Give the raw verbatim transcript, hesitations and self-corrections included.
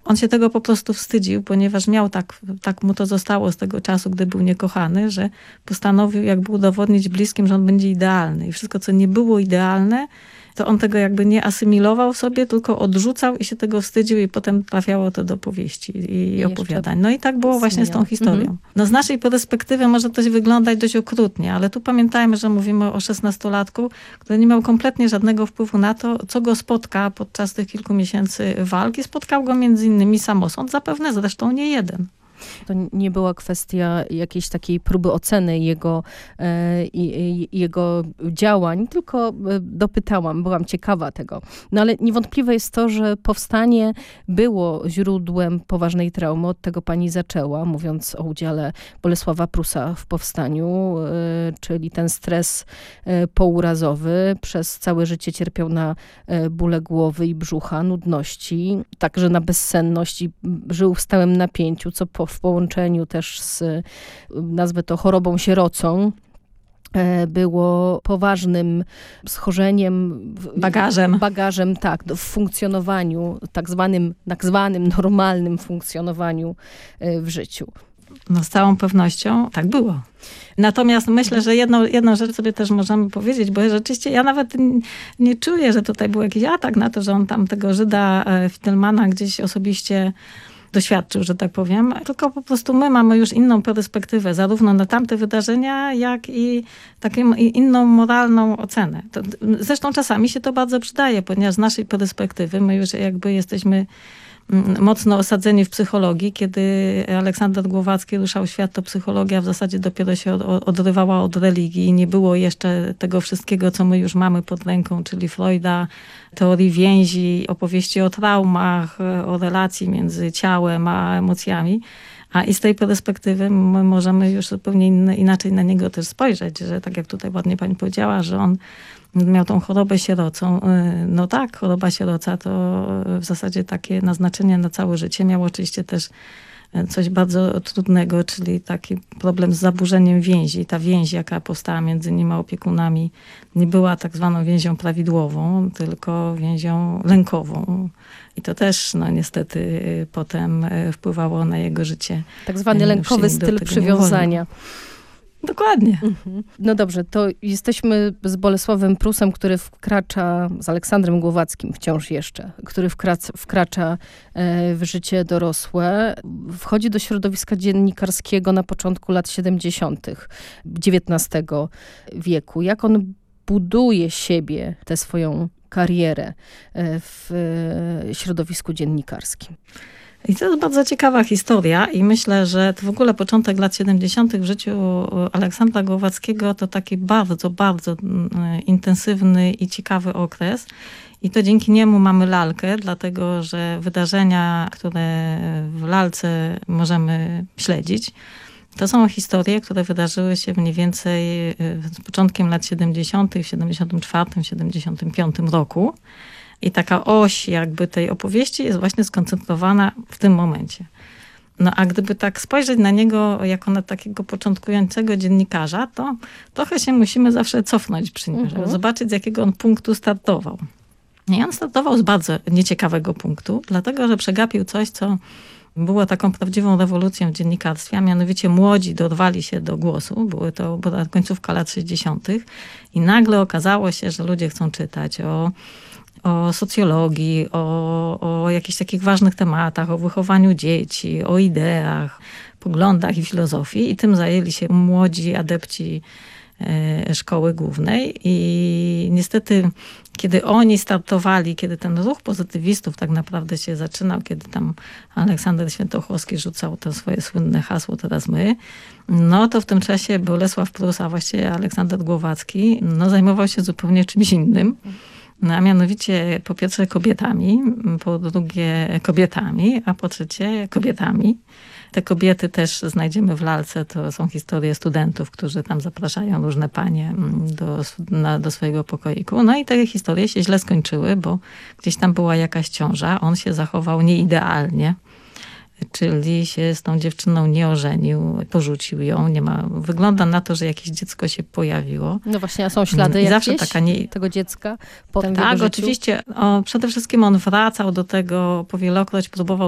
On się tego po prostu wstydził, ponieważ miał tak, tak mu to zostało z tego czasu, gdy był niekochany, że postanowił jakby udowodnić bliskim, że on będzie idealny. I wszystko, co nie było idealne, to on tego jakby nie asymilował sobie, tylko odrzucał i się tego wstydził i potem trafiało to do powieści i, I opowiadań. No i tak było właśnie z tą historią. Mhm. No z naszej perspektywy może to wyglądać dość okrutnie, ale tu pamiętajmy, że mówimy o szesnastolatku, który nie miał kompletnie żadnego wpływu na to, co go spotka podczas tych kilku miesięcy walki. Spotkał go między innymi samosąd, zapewne zresztą nie jeden. To nie była kwestia jakiejś takiej próby oceny jego, e, i, jego działań, tylko dopytałam, byłam ciekawa tego. No ale niewątpliwe jest to, że powstanie było źródłem poważnej traumy. Od tego pani zaczęła, mówiąc o udziale Bolesława Prusa w powstaniu, e, czyli ten stres e, pourazowy. Przez całe życie cierpiał na e, bóle głowy i brzucha, nudności, także na bezsenność i żył w stałym napięciu, co po w połączeniu też z, nazwę to, chorobą sierocą, było poważnym schorzeniem. Bagażem. Bagażem, tak, w funkcjonowaniu, tak zwanym, tak zwanym normalnym funkcjonowaniu w życiu. No z całą pewnością tak było. Natomiast myślę, że jedną, jedną rzecz sobie też możemy powiedzieć, bo rzeczywiście ja nawet nie czuję, że tutaj był jakiś atak na to, że on tam tego Żyda Fittelmana gdzieś osobiście doświadczył, że tak powiem. Tylko po prostu my mamy już inną perspektywę, zarówno na tamte wydarzenia, jak i taką inną moralną ocenę. To, zresztą czasami się to bardzo przydaje, ponieważ z naszej perspektywy my już jakby jesteśmy mocno osadzeni w psychologii. Kiedy Aleksander Głowacki ruszał w świat, to psychologia w zasadzie dopiero się odrywała od religii i nie było jeszcze tego wszystkiego, co my już mamy pod ręką, czyli Freuda, teorii więzi, opowieści o traumach, o relacji między ciałem a emocjami. A i z tej perspektywy my możemy już zupełnie inny, inaczej na niego też spojrzeć, że tak jak tutaj ładnie pani powiedziała, że on miał tą chorobę sierocą. No tak, choroba sieroca to w zasadzie takie naznaczenie na całe życie. Miał oczywiście też coś bardzo trudnego, czyli taki problem z zaburzeniem więzi. Ta więź, jaka powstała między nim a opiekunami, nie była tak zwaną więzią prawidłową, tylko więzią lękową. I to też no niestety potem wpływało na jego życie. Tak zwany lękowy styl przywiązania. Dokładnie. Mhm. No dobrze, to jesteśmy z Bolesławem Prusem, który wkracza, z Aleksandrem Głowackim wciąż jeszcze, który wkracza, wkracza w życie dorosłe. Wchodzi do środowiska dziennikarskiego na początku lat siedemdziesiątych dziewiętnastego wieku. Jak on buduje siebie, tę swoją karierę w środowisku dziennikarskim? I to jest bardzo ciekawa historia i myślę, że to w ogóle początek lat siedemdziesiątych w życiu Aleksandra Głowackiego to taki bardzo, bardzo intensywny i ciekawy okres. I to dzięki niemu mamy lalkę, dlatego że wydarzenia, które w lalce możemy śledzić, to są historie, które wydarzyły się mniej więcej z początkiem lat siedemdziesiątych, w siedemdziesiątym czwartym, siedemdziesiątym piątym roku. I taka oś jakby tej opowieści jest właśnie skoncentrowana w tym momencie. No a gdyby tak spojrzeć na niego jako na takiego początkującego dziennikarza, to trochę się musimy zawsze cofnąć przy nim, żeby zobaczyć, z jakiego on punktu startował. I on startował z bardzo nieciekawego punktu, dlatego że przegapił coś, co było taką prawdziwą rewolucją w dziennikarstwie, a mianowicie młodzi dorwali się do głosu. Były to była końcówka lat sześćdziesiątych i nagle okazało się, że ludzie chcą czytać o o socjologii, o, o jakichś takich ważnych tematach, o wychowaniu dzieci, o ideach, poglądach i filozofii. I tym zajęli się młodzi adepci e, szkoły głównej. I niestety, kiedy oni startowali, kiedy ten ruch pozytywistów tak naprawdę się zaczynał, kiedy tam Aleksander Świętochowski rzucał to swoje słynne hasło "Teraz my", no to w tym czasie Bolesław Prus, a właściwie Aleksander Głowacki, no zajmował się zupełnie czymś innym. No, a mianowicie po pierwsze kobietami, po drugie kobietami, a po trzecie kobietami. Te kobiety też znajdziemy w lalce, to są historie studentów, którzy tam zapraszają różne panie do, na, do swojego pokoiku. No i te historie się źle skończyły, bo gdzieś tam była jakaś ciąża, on się zachował nieidealnie. Czyli się z tą dziewczyną nie ożenił, porzucił ją. Nie ma, wygląda na to, że jakieś dziecko się pojawiło. No właśnie, a są ślady jakieś zawsze taka nie... tego dziecka? Potem tak, oczywiście. O, przede wszystkim on wracał do tego, powielokroć próbował